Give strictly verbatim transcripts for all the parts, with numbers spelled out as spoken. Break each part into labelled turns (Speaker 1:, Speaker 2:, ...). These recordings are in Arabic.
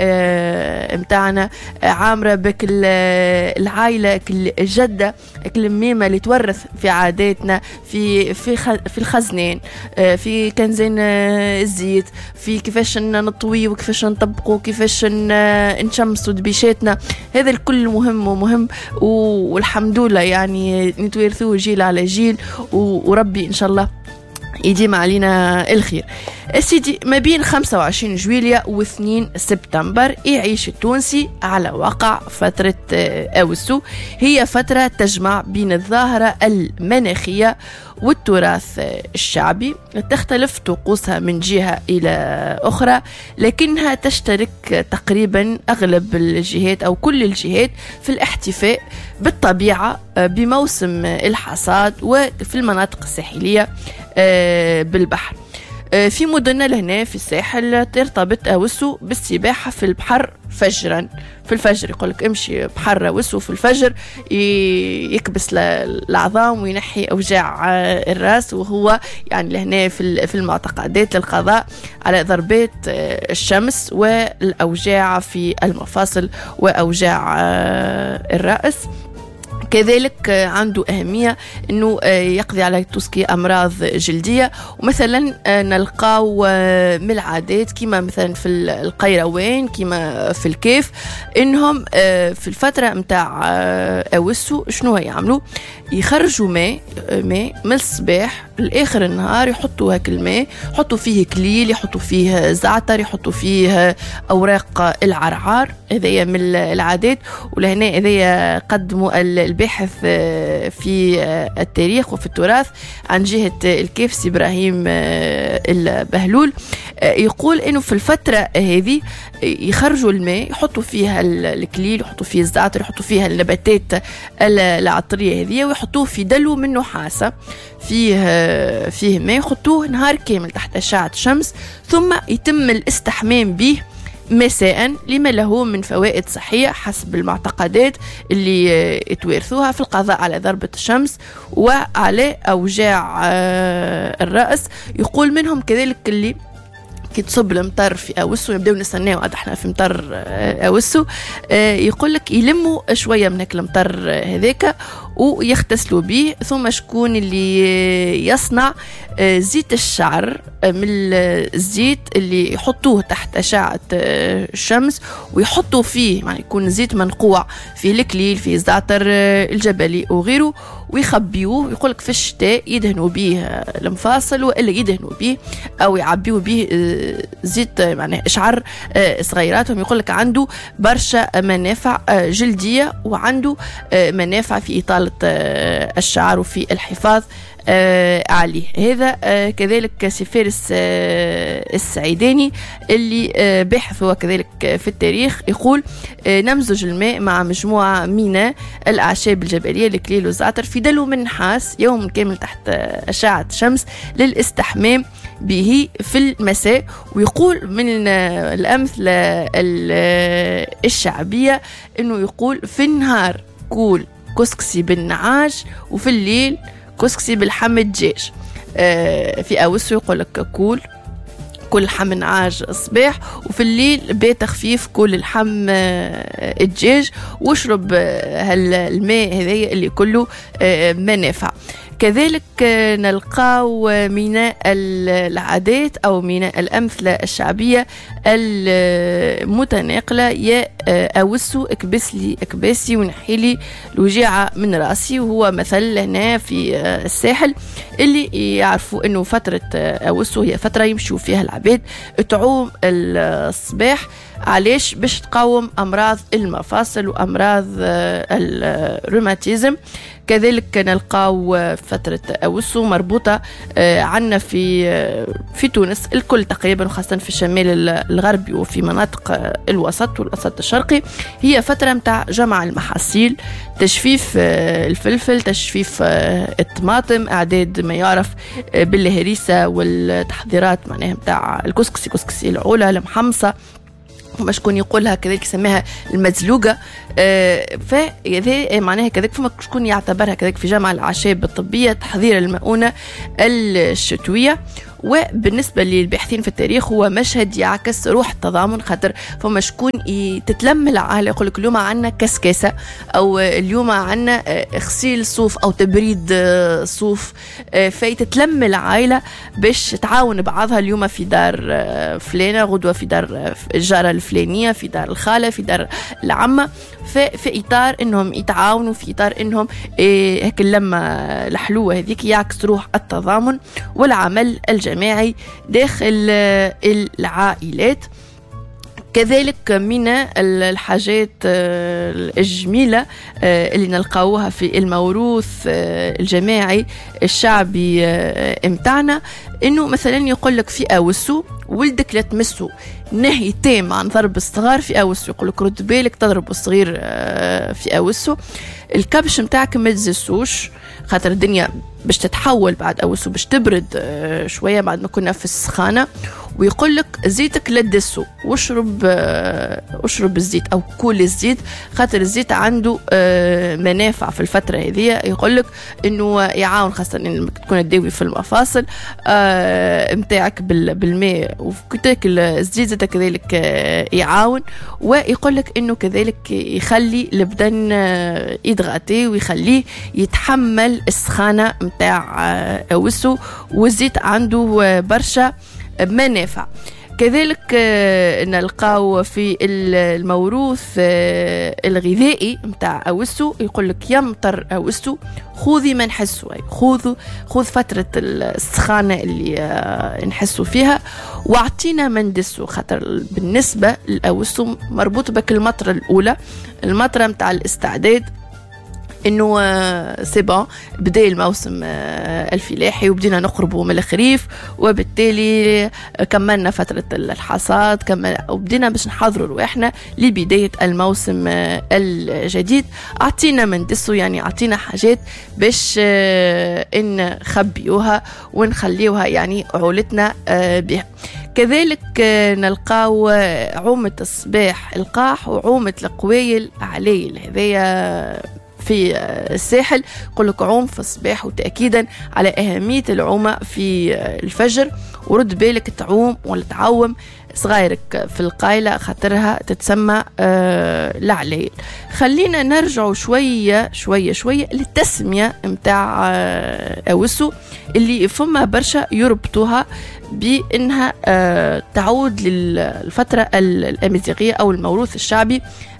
Speaker 1: متاعنا عامرة بك العائلة الجدة الميمة اللي تورث في عاداتنا في في في الخزنين، في كنزين الزيت، في كيفاش نطوي وكيفاش نطبقوا وكيفاش نشمسوا دبيشاتنا. هذا الكل مهم ومهم، والحمد لله يعني نتورثوه جيل على جيل، وربي إن شاء الله يديم علينا الخير. السيدي ما بين خمسة وعشرين جويلية واثنين سبتمبر يعيش التونسي على وقع فترة أوسو. هي فترة تجمع بين الظاهرة المناخية والتراث الشعبي، تختلف طقوسها من جهة إلى أخرى، لكنها تشترك تقريبا أغلب الجهات أو كل الجهات في الاحتفاء بالطبيعة بموسم الحصاد، وفي المناطق الساحلية بالبحر. في مدننا لهنا في الساحل ترتبط أوسو بالسباحة في البحر فجرا، في الفجر يقولك امشي بحر أوسو في الفجر يكبس العظام وينحي أوجاع الراس، وهو يعني لهنا في المعتقدات للقضاء على ضربات الشمس والأوجاع في المفاصل وأوجاع الرأس. كذلك عنده أهمية أنه يقضي على تسكي أمراض جلدية. ومثلا نلقاو من العادات كما مثلا في القيروان كما في الكيف إنهم في الفترة متاع أوسو شنو يعملوا؟ يخرجوا ماء ماء من الصباح لآخر النهار، يحطوا هاك الماء، يحطوا فيه كليل، يحطوا فيه زعتر، يحطوا فيه أوراق العرعار. هذا من العادات، ولهنا هذا قدموا الباحث في التاريخ وفي التراث عن جهة الكيف سي إبراهيم البهلول، يقول إنه في الفترة هذه يخرجوا الماء، يحطوا فيها الكليل، يحطوا فيه الزعتر، يحطوا فيها النباتات العطرية هذه، ويحطوه في دلو من نحاسة فيه فيه ماء، يحطوه نهار كامل تحت أشعة شمس، ثم يتم الاستحمام به مساء لما له من فوائد صحية حسب المعتقدات اللي يتوارثوها في القضاء على ضربة الشمس وعلى أوجاع الرأس. يقول منهم كذلك اللي كي تصب المطر في أوسو، يبدأوا نستناو عاد احنا في مطر أوسو، يقول لك يلموا شوية من هاك المطر هذاك ويغتسلوا به. ثم شكون اللي يصنع زيت الشعر من الزيت اللي يحطوه تحت أشعة الشمس ويحطوا فيه، يعني يكون زيت منقوع فيه الكليل، فيه الزعتر الجبلي وغيره، ويخبيوه. يقولك في الشتاء يدهنوا به المفاصل، وإلا يدهنوا به أو يعبيوا به زيت يعني شعر صغيراتهم. يقولك عنده برشا منافع جلدية، وعنده منافع في إطالة الشعر وفي الحفاظ عليه. هذا كذلك سي فارس السعيداني اللي باحث هو كذلك في التاريخ، يقول نمزج الماء مع مجموعة من الأعشاب الجبلية الكليل والزعتر في دلو من نحاس يوم كامل تحت أشعة شمس للاستحمام به في المساء. ويقول من الأمثلة الشعبية أنه يقول في النهار كول كسكسي بالنعاج، وفي الليل كسكسي بالحم الدجاج. آه في أوسو يقول لك كول كل حم نعاج الصباح، وفي الليل بيت خفيف كل الحم آه الدجاج، واشرب آه هالماء هذا اللي كله آه منافع. كذلك نلقاو من العادات أو من الأمثلة الشعبية المتناقلة يا أوسو اكبس لي اكباسي ونحيلي الوجيعة من رأسي، وهو مثل هنا في الساحل اللي يعرفوا أنه فترة أوسو هي فترة يمشوا فيها العباد تعوم الصباح. علاش؟ باش تقاوم أمراض المفاصل وأمراض الروماتيزم. كذلك نلقاو فترة أوسو مربوطة عنا في في تونس الكل تقريبا، وخاصة في الشمال الغربي وفي مناطق الوسط والوسط الشرقي. هي فترة متاع جمع المحاصيل، تجفيف الفلفل، تجفيف الطماطم، إعداد ما يعرف بالهريسة والتحضيرات معناها متاع الكسكسي، كسكسي العولة المحمصة، وما شكون يقولها كذلك يسميها المزلوقة. آه فهذا معناها كذلك فما شكون يعتبرها كذلك في جامعة الأعشاب الطبية تحضير المؤونة الشتوية. وبالنسبة للباحثين في التاريخ هو مشهد يعكس روح التضامن، خاطر فما شكون تتلم العائلة يقول لك اليوم عنا كسكاسة أو اليوم عنا غسيل صوف أو تبريد صوف، فيتتلم العائلة باش تعاون بعضها اليوم في دار فلانة، غدوة في دار الجارة الفلانية، في دار الخالة، في دار العمة، في إطار إنهم يتعاونوا، في إطار إنهم هيك اللمة الحلوة هذيك يعكس روح التضامن والعمل الجماعي داخل العائلات. كذلك من الحاجات الجميلة اللي نلقاوها في الموروث الجماعي الشعبي امتعنا، انه مثلا يقول لك في اوسو ولدك لا تمسه، نهي تام عن ضرب الصغار في اوسو، يقول لك رد بالك تضرب الصغير في اوسو. الكبش متاعك ما تزسوش خاطر الدنيا باش تتحول بعد اوسو، باش تبرد شويه بعد ما كنا في السخانه. ويقول لك زيتك لا تدسو، واشرب اشرب الزيت او كل الزيت خاطر الزيت عنده منافع في الفتره هذه. يقول لك انه يعاون خاصه لما تكون تداوي في المفاصل متاعك بالماء، وتاكل الزيت زيت كذلك يعاون. ويقول لك انه كذلك يخلي البدن يدغاتي ويخليه يتحمل السخانه متاع اوسو، والزيت عنده برشا منافع. كذلك نلقاو في الموروث الغذائي متاع اوسو، يقول لك يمطر اوسو خذي ما نحسوا، خذوا خذ فترة السخانة اللي نحسوا فيها واعطينا ما ندسوا، خاطر بالنسبة للاوسو مربوط بك المطرة الأولى، المطرة متاع الاستعداد انه سي بون بدا الموسم الفلاحي وبدينا نقربوا من الخريف، وبالتالي كملنا فتره الحصاد كمل وبدينا باش نحضروا رواحنا لبدايه الموسم الجديد. اعطينا من دسو يعني اعطينا حاجات باش نخبيوها ونخليوها يعني عولتنا بها. كذلك نلقاو عومة الصباح القاح وعومة القويل عليل، هذايا في الساحل يقول لك عوم في الصباح، وتأكيدا على أهمية العومة في الفجر. ورد بالك تعوم ولا تعوم صغيرك في القايلة خاطرها تتسمى آه العليل. خلينا نرجع شوية شوية شوية للتسمية متاع آه أوسو اللي فما برشا يربطوها بأنها آه تعود للفترة الأمازيغية أو الموروث الشعبي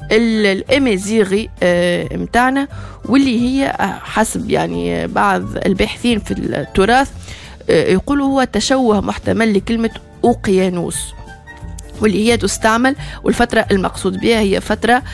Speaker 1: الأمازيغي متاعنا، واللي هي حسب يعني بعض الباحثين في التراث يقولوا هو تشوه محتمل لكلمة أوقيانوس، واللي هي تستعمل، والفترة المقصود بها هي فترة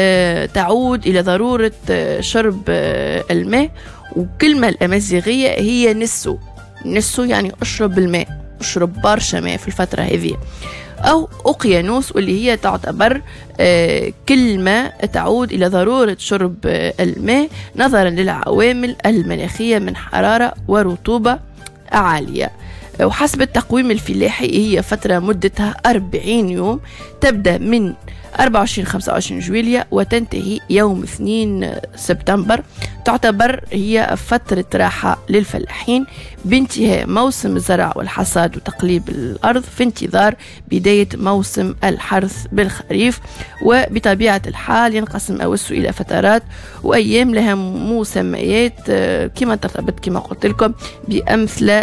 Speaker 1: تعود إلى ضرورة شرب الماء. وكلمة الأمازيغية هي نسو، نسو يعني أشرب الماء، أشرب برشا ماء في الفترة هذه. أو أوقيانوس واللي هي تعتبر آه كلمة تعود إلى ضرورة شرب آه الماء نظرا للعوامل المناخية من حرارة ورطوبة عالية. وحسب التقويم الفلاحي هي فترة مدتها أربعين يوم، تبدأ من أربعة وعشرين خمسة وعشرين جويلية وتنتهي يوم اثنين سبتمبر. تعتبر هي فترة راحة للفلاحين بانتهاء موسم الزرع والحصاد وتقليب الأرض في انتظار بداية موسم الحرث بالخريف. وبطبيعة الحال ينقسم أوسو إلى فترات وأيام لها مسميات كما ترتبط كما قلت لكم بأمثلة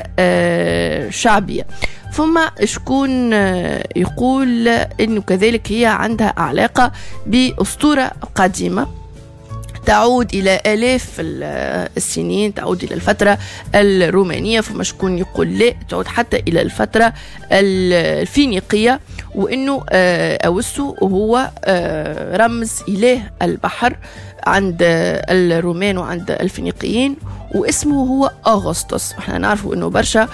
Speaker 1: شعبية. ثم شكون يقول إنه كذلك هي عندها علاقة بأسطورة قديمة تعود إلى آلاف السنين، تعود إلى الفترة الرومانية. فما شكون يقول لا، تعود حتى إلى الفترة الفينيقية، وإنه أوسو هو رمز إله البحر عند الرومان وعند الفينيقيين، واسمه هو أغسطس. احنا نعرفوا انه برشا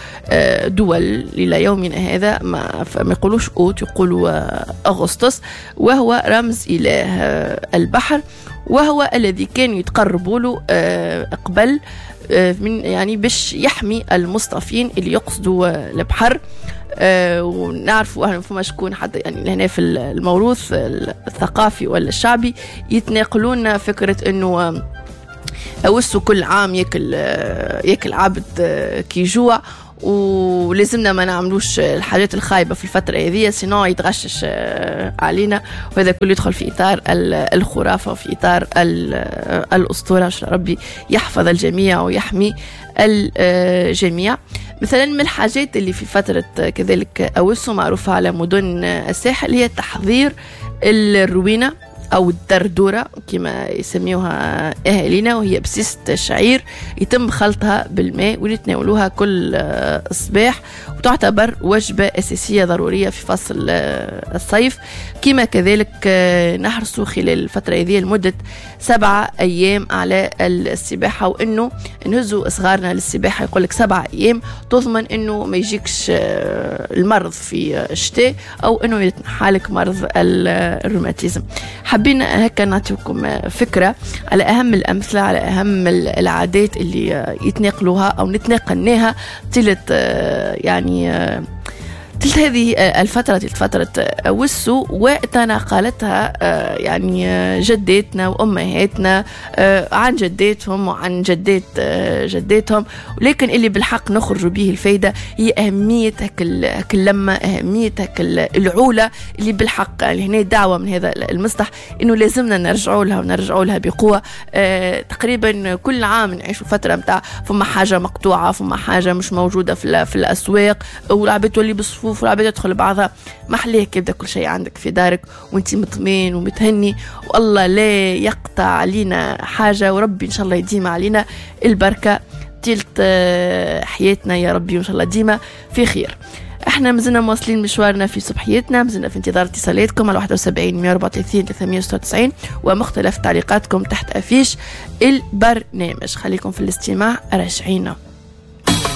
Speaker 1: دول الى يومنا هذا ما ما يقولوش اوت، يقولوا أغسطس، وهو رمز إله البحر، وهو الذي كانوا يتقربوا له قبل من يعني باش يحمي المصطفين اللي يقصدوا البحر. أه ونعرفوا فما شكون حتى يعني هنا في الموروث الثقافي ولا الشعبي يتناقلون فكرة انه أوسو كل عام ياكل ياكل عبد كي جوع، ولازمنا ما نعملوش الحاجات الخايبة في الفترة هذه، سينو يتغشش علينا، وهذا كله يدخل في إطار الخرافة وفي إطار الأسطورة. ربي يحفظ الجميع ويحمي الجميع. مثلا من الحاجات اللي في فترة كذلك أوسو معروفة على مدن الساحل هي تحضير الروينة أو الدردورة كما يسميوها أهالينا، وهي بسيسة شعير يتم خلطها بالماء ونتناولوها كل صباح، وتعتبر وجبة أساسية ضرورية في فصل الصيف. كما كذلك نحرصوا خلال الفترة هذه لمدة سبعة أيام على السباحة، وإنه نهزوا صغارنا للسباحة. يقولك سبعة أيام تضمن إنه ما يجيكش المرض في الشتاء أو إنه يتنحالك مرض الروماتيزم. حبينا هكا نعطيكم فكرة على أهم الأمثلة، على أهم العادات اللي يتناقلوها أو نتناقلناها طيلة يعني تلت هذه الفترة تلت فترة أوسو، وتناقلتها يعني جداتنا وأمهاتنا عن جداتهم وعن جدات جداتهم. ولكن اللي بالحق نخرج به الفايدة هي أهمية هك اللمة، أهمية هك العولة اللي بالحق. يعني هنا دعوة من هذا المصلح إنه لازمنا نرجعوا لها ونرجعوا لها بقوة. تقريبا كل عام نعيشوا فترة متاع فما حاجة مقطوعة، فما حاجة مش موجودة في في الأسواق، والعباد تولي بصفوف والعباد تدخل بعضها. ما حليك يبدأ كل شيء عندك في دارك وانتي مطمئن ومتهني، والله لا يقطع علينا حاجة، وربي إن شاء الله يديم علينا البركة تلت حياتنا يا ربي، وإن شاء الله ديما في خير. احنا مازلنا مواصلين مشوارنا في صبحيتنا، مازلنا في انتظار اتصالاتكم على واحد وسبعين مية وأربعة وثلاثين ثلاثمية وستة وتسعين ومختلف تعليقاتكم تحت أفيش البرنامج. خليكم في الاستماع، راجعين.